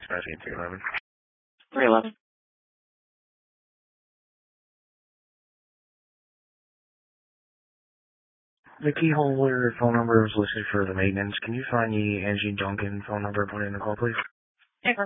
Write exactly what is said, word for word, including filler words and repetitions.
Smashing three eleven. three eleven. The keyholder phone number was listed for the maintenance. Can you find the Angie Duncan phone number and put it in the call, please?